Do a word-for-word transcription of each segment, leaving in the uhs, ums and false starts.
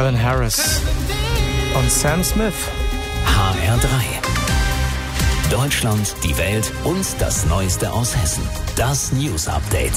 Calvin Harris und Sam Smith. H R drei. Deutschland, die Welt und das Neueste aus Hessen. Das News Update.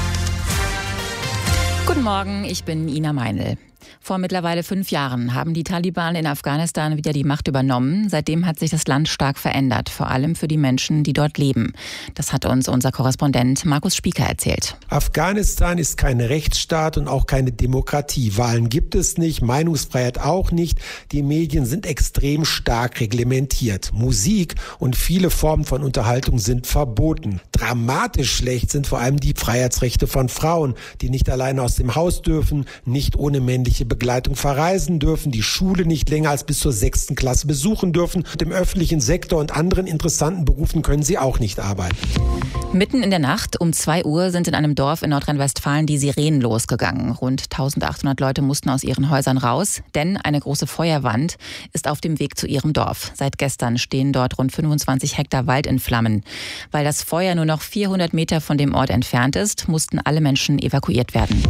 Guten Morgen, ich bin Ina Meinl. Vor mittlerweile fünf Jahren haben die Taliban in Afghanistan wieder die Macht übernommen. Seitdem hat sich das Land stark verändert, vor allem für die Menschen, die dort leben. Das hat uns unser Korrespondent Markus Spieker erzählt. Afghanistan ist kein Rechtsstaat und auch keine Demokratie. Wahlen gibt es nicht, Meinungsfreiheit auch nicht. Die Medien sind extrem stark reglementiert. Musik und viele Formen von Unterhaltung sind verboten. Dramatisch schlecht sind vor allem die Freiheitsrechte von Frauen, die nicht alleine aus dem Haus dürfen, nicht ohne männliche Begleitung verreisen dürfen, die Schule nicht länger als bis zur sechsten Klasse besuchen dürfen. Und im öffentlichen Sektor und anderen interessanten Berufen können sie auch nicht arbeiten. Mitten in der Nacht um zwei Uhr sind in einem Dorf in Nordrhein-Westfalen die Sirenen losgegangen. Rund eintausendachthundert Leute mussten aus ihren Häusern raus, denn eine große Feuerwand ist auf dem Weg zu ihrem Dorf. Seit gestern stehen dort rund fünfundzwanzig Hektar Wald in Flammen. Weil das Feuer nur noch vierhundert Meter von dem Ort entfernt ist, mussten alle Menschen evakuiert werden.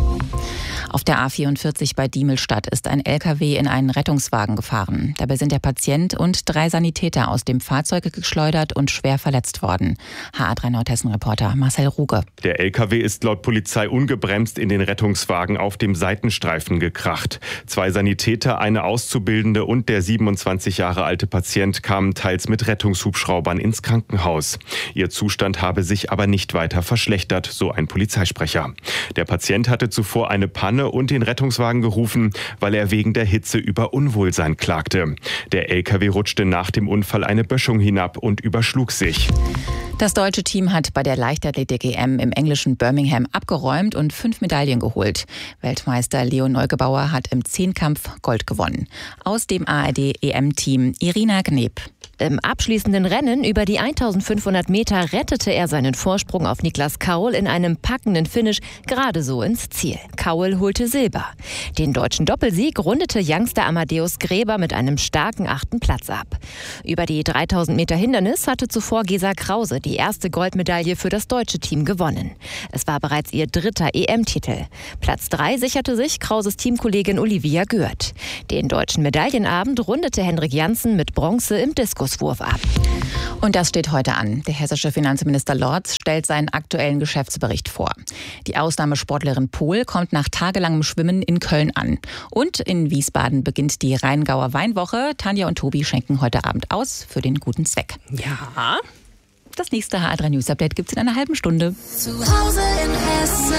Auf der A vierundvierzig bei Diemelstadt ist ein L K W in einen Rettungswagen gefahren. Dabei sind der Patient und drei Sanitäter aus dem Fahrzeug geschleudert und schwer verletzt worden. H A drei Nordhessen-Reporter Marcel Ruge. Der L K W ist laut Polizei ungebremst in den Rettungswagen auf dem Seitenstreifen gekracht. Zwei Sanitäter, eine Auszubildende und der siebenundzwanzig Jahre alte Patient kamen teils mit Rettungshubschraubern ins Krankenhaus. Ihr Zustand habe sich aber nicht weiter verschlechtert, so ein Polizeisprecher. Der Patient hatte zuvor eine Panne und den Rettungswagen gerufen, weil er wegen der Hitze über Unwohlsein klagte. Der L K W rutschte nach dem Unfall eine Böschung hinab und überschlug sich. Das deutsche Team hat bei der Leichtathletik-E M im englischen Birmingham abgeräumt und fünf Medaillen geholt. Weltmeister Leo Neugebauer hat im Zehnkampf Gold gewonnen. Aus dem A R D-E M-Team Irina Gneb. Im abschließenden Rennen über die eintausendfünfhundert Meter rettete er seinen Vorsprung auf Niklas Kaul in einem packenden Finish gerade so ins Ziel. Kaul holte Silber. Den deutschen Doppelsieg rundete Youngster Amadeus Gräber mit einem starken achten Platz ab. Über die dreitausend Meter Hindernis hatte zuvor Gesa Krause die erste Goldmedaille für das deutsche Team gewonnen. Es war bereits ihr dritter E M-Titel. Platz drei sicherte sich Krauses Teamkollegin Olivia Gürt. Den deutschen Medaillenabend rundete Henrik Janssen mit Bronze im Diskuswurf ab. Und das steht heute an. Der hessische Finanzminister Lorz stellt seinen aktuellen Geschäftsbericht vor. Die Ausnahmesportlerin Pohl kommt nach tagelangem Schwimmen in Köln an. Und in Wiesbaden beginnt die Rheingauer Weinwoche. Tanja und Tobi schenken heute Abend aus für den guten Zweck. Ja. Das nächste H R drei News Update gibt es in einer halben Stunde. Zu Hause in Hessen.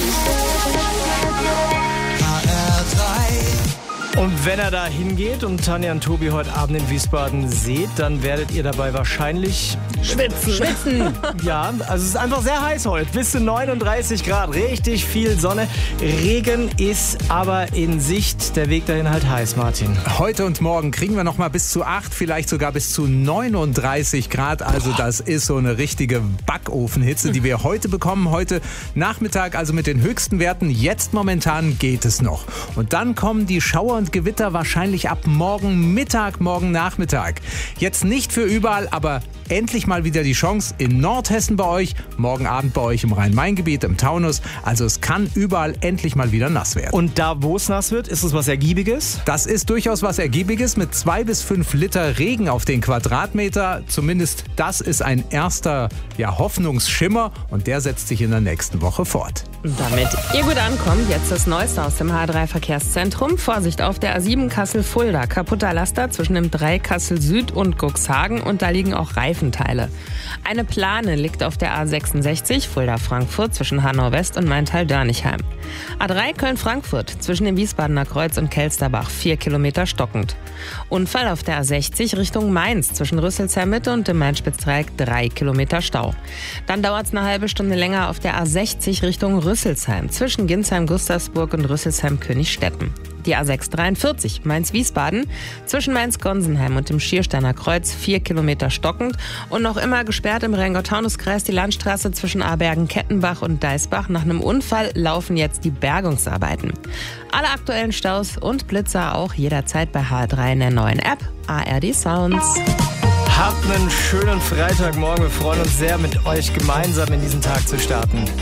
H R drei. Und wenn er da hingeht und Tanja und Tobi heute Abend in Wiesbaden seht, dann werdet ihr dabei wahrscheinlich schwitzen. Schwitzen. Ja, also es ist einfach sehr heiß heute. Bis zu neununddreißig Grad, richtig viel Sonne. Regen ist aber in Sicht. Der Weg dahin halt heiß, Martin. Heute und morgen kriegen wir noch mal bis zu acht, vielleicht sogar bis zu neununddreißig Grad. Also das ist so eine richtige Backofenhitze, die wir heute bekommen. Heute Nachmittag, also mit den höchsten Werten. Jetzt momentan geht es noch. Und dann kommen die Schauer und Gewitter wahrscheinlich ab morgen Mittag, morgen Nachmittag. Jetzt nicht für überall, aber endlich mal wieder die Chance in Nordhessen bei euch, morgen Abend bei euch im Rhein-Main-Gebiet, im Taunus. Also es kann überall endlich mal wieder nass werden. Und da, wo es nass wird, ist es was Ergiebiges? Das ist durchaus was Ergiebiges mit zwei bis fünf Liter Regen auf den Quadratmeter. Zumindest das ist ein erster ja, Hoffnungsschimmer und der setzt sich in der nächsten Woche fort. Damit ihr gut ankommt, jetzt das Neueste aus dem H R drei Verkehrszentrum. Vorsicht auf der A sieben Kassel-Fulda. Kaputter Laster zwischen dem drei Kassel Süd und Cuxhagen und da liegen auch Reifenteile. Eine Plane liegt auf der A sechsundsechzig Fulda-Frankfurt zwischen Hanau West und Maintal-Dörnichheim. A drei Köln-Frankfurt zwischen dem Wiesbadener Kreuz und Kelsterbach, vier Kilometer stockend. Unfall auf der A sechzig Richtung Mainz zwischen Rüsselsheim Mitte und dem Main-Spitz-Dreieck, drei Kilometer Stau. Dann dauert es eine halbe Stunde länger auf der A sechzig Richtung Rüsselsheim zwischen Ginsheim-Gustavsburg und Rüsselsheim-Königstetten. Die A sechs dreiundvierzig Mainz-Wiesbaden zwischen Mainz-Gonsenheim und dem Schiersteiner Kreuz, vier Kilometer stockend und noch immer gesperrt im Rheingau-Taunus-Kreis die Landstraße zwischen Abergen-Kettenbach und Deisbach. Nach einem Unfall laufen jetzt die Bergungsarbeiten. Alle aktuellen Staus und Blitzer auch jederzeit bei H R drei in der neuen App A R D Sounds. Habt einen schönen Freitagmorgen. Wir freuen uns sehr, mit euch gemeinsam in diesen Tag zu starten.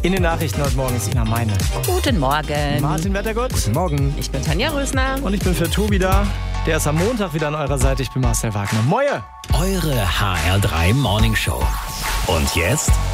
In den Nachrichten heute Morgen ist Ina Meine. Guten Morgen. Martin Wettergott. Guten Morgen. Ich bin Tanja Rösner. Und ich bin für Tobi da. Der ist am Montag wieder an eurer Seite. Ich bin Marcel Wagner. Moje. Eure H R drei Morning Show. Und jetzt